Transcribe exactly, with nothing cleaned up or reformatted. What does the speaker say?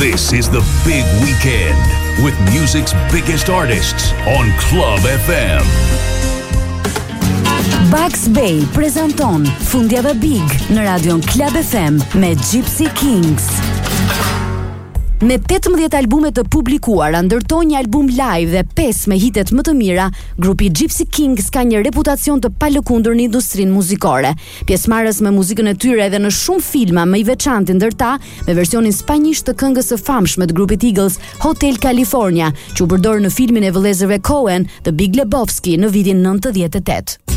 This is the big weekend with music's biggest artists on Club F M. Bugs Bay prezanton Fundjava Big në radion Club F M me Gypsy Kings. Me tetëmbëdhjetë albume të publikuara, ndërtoi një album live dhe pesë me hitet më të mira, grupi Gypsy Kings ka një reputacion të palëkundur në industrinë muzikore. Pjesëmarrës me muzikën e tyre edhe në shumë filma, më i veçantë ndër ta me versionin spanjisht të këngës së famshme të grupit Eagles, Hotel California, që u përdor në filmin e vëllezërve Coen, The Big Lebowski, në vitin nëntëdhjetë e tetë.